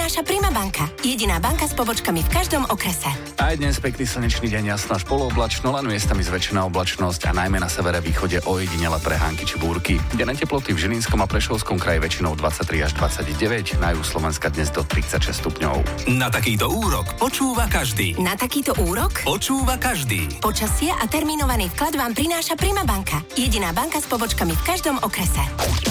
prináša Prima banka. Jediná banka s pobočkami v každom okrese. Aj dnes pekný slnečný deň, jasno až polooblačno, len miestami zväčšená oblačnosť a najmä na severe východe ojedinele prehánky či búrky. Denné teploty v Žilinskom a Prešovskom kraji väčšinou 23 až 29, na juhu Slovenska dnes do 36 stupňov. Na takýto úrok počúva každý. Na takýto úrok Počúva každý. počasie a termínovaný vklad vám prináša Prima banka. Jediná banka s pobočkami v každom okrese.